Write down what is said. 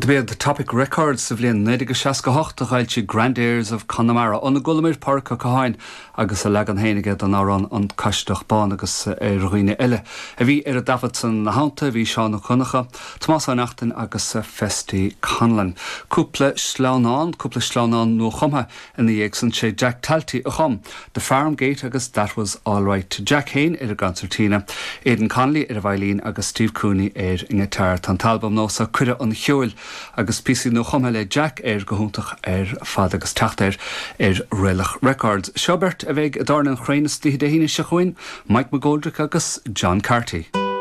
The bed the Topic Records of Lynn Nedig Shaskahocht the Gailchi Grand Airs of Connemara on the Gullamir Park of Cahain agus a Lagan Henige don Aron on Kashdach Ban agus Ruine Elle. Heavy Davidson na Hanta, vi Sean Cunacha, Thomas Nachten agus Festi Conlan. Couple Slaunan no Chumha in the Exon Che Jack Talty Achom. The Farm Gate agus that was all right. Jack Hain Gansertina, Aidan Conley Eileen agus Steve Cooney Ingetar Tantalbum Nosa Cuda on the Huel. Agus písí nó chumile Jack gohúntaach fad agus teachtar Relach Records. Siobert a bheith darna an chréinas tí híine se chuin, Mike McGoldrick agus John Carty.